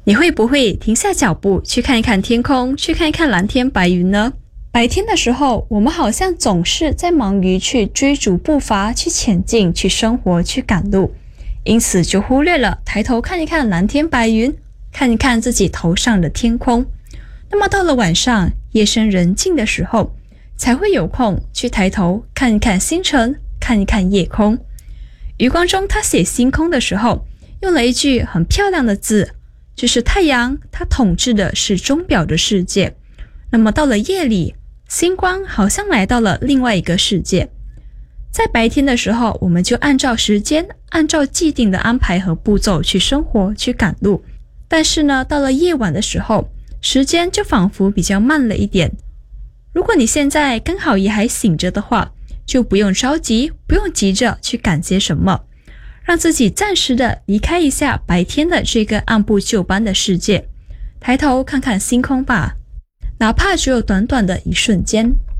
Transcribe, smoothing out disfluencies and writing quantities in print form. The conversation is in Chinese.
你会不会停下脚步去看一看天空，去看一看蓝天白云呢？白天的时候，我们好像总是在忙于去追逐步伐，去前进，去生活，去赶路，因此就忽略了抬头看一看蓝天白云，看一看自己头上的天空。那么到了晚上，夜深人静的时候，才会有空去抬头看一看星辰，看一看夜空。余光中他写星空的时候，用了一句很漂亮的字，就是太阳它统治的是钟表的世界，那么到了夜里，星光好像来到了另外一个世界。在白天的时候，我们就按照时间，按照既定的安排和步骤去生活，去赶路。但是呢，到了夜晚的时候，时间就仿佛比较慢了一点。如果你现在刚好也还醒着的话，就不用着急，不用急着去赶些什么，让自己暂时的离开一下白天的这个按部就班的世界，抬头看看星空吧，哪怕只有短短的一瞬间。